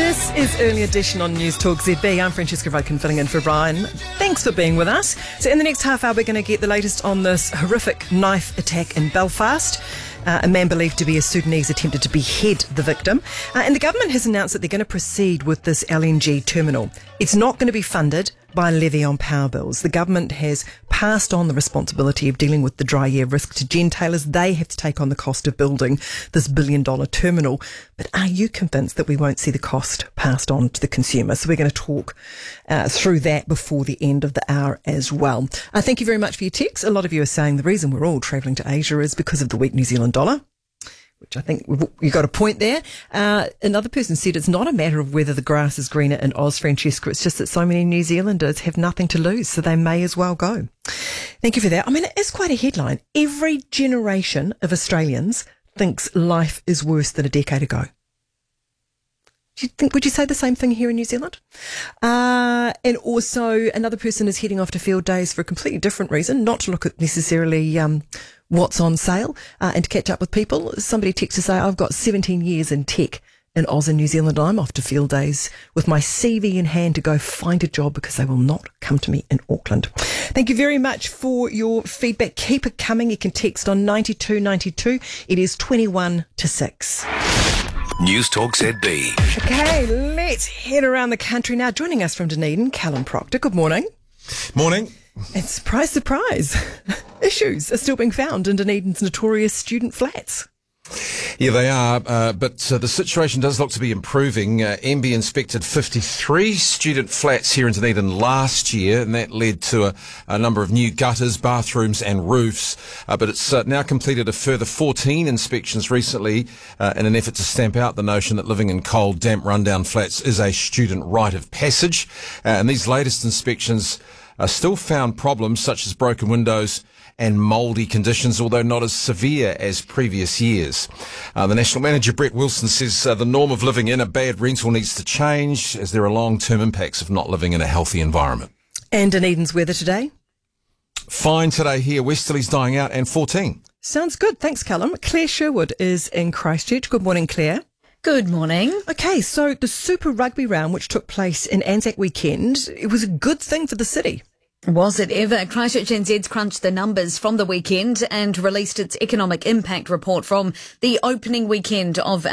This is Early Edition on News Talk ZB. I'm Francesca Vodkin filling in for Brian. Thanks for being with us. So in the next half hour, we're going to get the latest on this horrific knife attack in Belfast. A man believed to be a Sudanese attempted to behead the victim. And the government has announced that they're going to proceed with this LNG terminal. It's not going to be funded by a levy on power bills. The government has passed on the responsibility of dealing with the dry air risk to gentailers. They have to take on the cost of building this billion-dollar terminal. But are you convinced that we won't see the cost passed on to the consumer? So we're going to talk through that before the end of the hour as well. Thank you very much for your texts. A lot of you are saying the reason we're all travelling to Asia is because of the weak New Zealand dollar, which I think you got a point there. Another person said it's not a matter of whether the grass is greener in Oz, Francesca. It's just that so many New Zealanders have nothing to lose, so they may as well go. Thank you for that. I mean, it is quite a headline. Every generation of Australians thinks life is worse than a decade ago. Would you say the same thing here in New Zealand? And also another person is heading off to field days for a completely different reason, not to look at necessarily what's on sale and to catch up with people. Somebody texted to say, I've got 17 years in tech in Oz and New Zealand. I'm off to field days with my CV in hand to go find a job because they will not come to me in Auckland. Thank you very much for your feedback. Keep it coming. You can text on 9292. It is 21 to 6. News Talk ZB. Okay, let's head around the country now. Joining us from Dunedin, Callum Proctor. Good morning. Morning. And surprise, surprise, issues are still being found in Dunedin's notorious student flats. Yeah, they are, but the situation does look to be improving. MB inspected 53 student flats here in Dunedin last year, and that led to a number of new gutters, bathrooms and roofs. But it's now completed a further 14 inspections recently in an effort to stamp out the notion that living in cold, damp, rundown flats is a student rite of passage. And these latest inspections still found problems such as broken windows and mouldy conditions, although not as severe as previous years. The National Manager, Brett Wilson, says the norm of living in a bad rental needs to change as there are long-term impacts of not living in a healthy environment. And Dunedin's weather today? Fine today here. Westerlies dying out and 14. Sounds good. Thanks, Callum. Claire Sherwood is in Christchurch. Good morning, Claire. Good morning. Okay, so the Super Rugby round, which took place in Anzac weekend, it was a good thing for the city. Was it ever? Christchurch NZ's crunched the numbers from the weekend and released its economic impact report from the opening weekend of